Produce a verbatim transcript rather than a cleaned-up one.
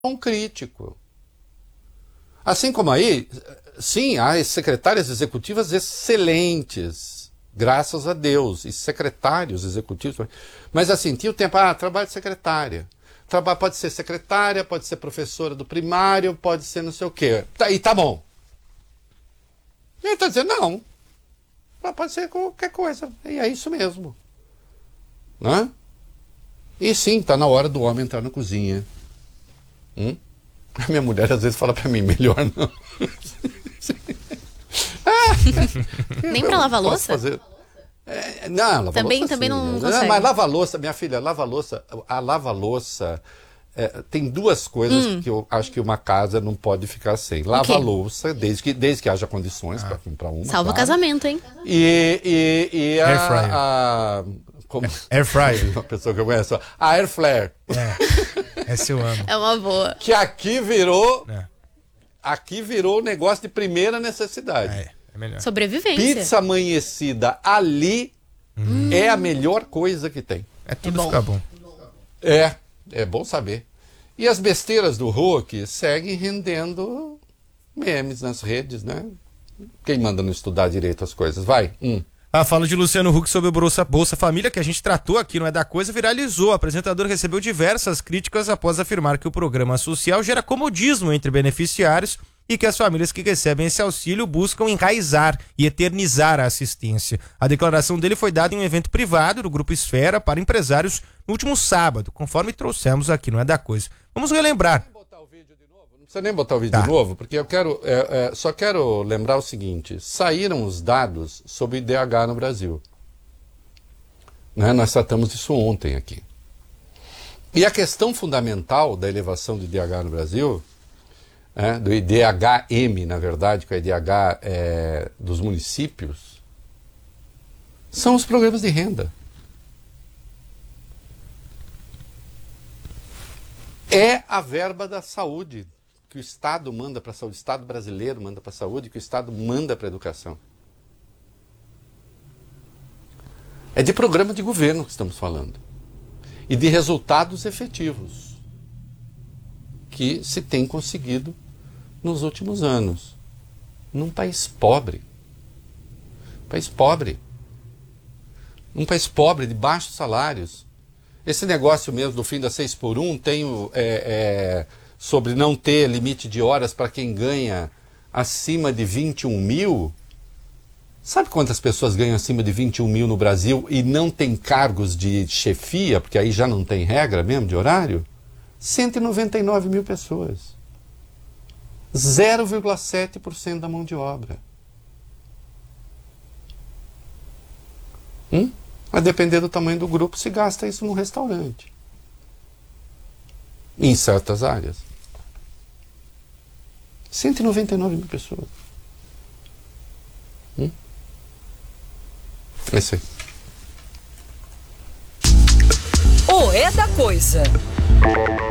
um crítico. Assim como aí, sim, há secretárias executivas excelentes, graças a Deus, e secretários executivos, mas assim, tinha o tempo, ah, trabalho de secretária. Trabalho, pode ser secretária, pode ser professora do primário, pode ser não sei o quê. Tá, e tá bom. E ele está dizendo, não, pode ser qualquer coisa, e é isso mesmo. Né? E sim, está na hora do homem entrar na cozinha. Hum? A minha mulher às vezes fala para mim, melhor não. ah, Nem para lavar louça? É, não, lava também, louça também sim, não né? consegue. Mas lava-louça, minha filha, lava-louça, a lava-louça, é, tem duas coisas hum. que eu acho que uma casa não pode ficar sem. Lava-louça, desde que, desde que haja condições ah. para comprar uma. Salva o claro. casamento, hein? E, e, e a... Air fryer. A, como, air fryer. Uma pessoa que eu conheço. A air flare. É, essa eu amo. É uma boa. Que aqui virou... É. Aqui virou negócio de primeira necessidade. É, é melhor. Sobrevivência. Pizza amanhecida ali hum. é a melhor coisa que tem. É tudo é bom. ficar bom. É, é bom saber. E as besteiras do Hulk seguem rendendo memes nas redes, né? Quem manda não estudar direito as coisas? Vai. Hum. A fala de Luciano Huck sobre o Bolsa, Bolsa Família, que a gente tratou aqui, não é da coisa, viralizou. O apresentador recebeu diversas críticas após afirmar que o programa social gera comodismo entre beneficiários e que as famílias que recebem esse auxílio buscam enraizar e eternizar a assistência. A declaração dele foi dada em um evento privado do Grupo Esfera para empresários no último sábado, conforme trouxemos aqui, não é da coisa. Vamos relembrar. Não precisa nem botar o vídeo tá. de novo, porque eu quero, é, é, só quero lembrar o seguinte, saíram os dados sobre o I D H no Brasil. Né? Nós tratamos disso ontem aqui. E a questão fundamental da elevação do I D H no Brasil, é, do I D H M, na verdade, que é o I D H é, dos municípios, são os programas de renda. É a verba da saúde que o Estado manda para a saúde, o Estado brasileiro manda para a saúde, que o Estado manda para a educação. É de programa de governo que estamos falando. E de resultados efetivos que se tem conseguido nos últimos anos. Num país pobre. País pobre. Num país pobre, de baixos salários. Esse negócio mesmo do fim das seis por um tem o... É, é, sobre não ter limite de horas para quem ganha acima de vinte e um mil. Sabe quantas pessoas ganham acima de vinte e um mil no Brasil e não tem cargos de chefia, porque aí já não tem regra mesmo de horário? cento e noventa e nove mil pessoas. zero vírgula sete por cento da mão de obra. Hum? A depender do tamanho do grupo, se gasta isso num restaurante. Em certas áreas. cento e noventa e nove mil pessoas. Hum? É isso aí. O É da Coisa.